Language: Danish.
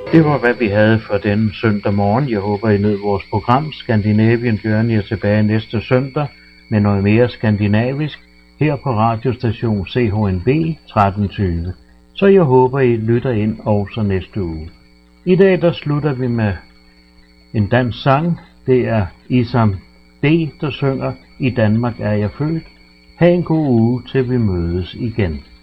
Det var hvad vi havde for den søndag morgen. Jeg håber I nød vores program. Scandinavian Journey er tilbage næste søndag med noget mere skandinavisk her på radiostation CHNB 1320. Så jeg håber I lytter ind også næste uge. I dag der slutter vi med en dansk sang. Det er Isam D, der synger I Danmark er jeg født. Ha' en god uge til vi mødes igen.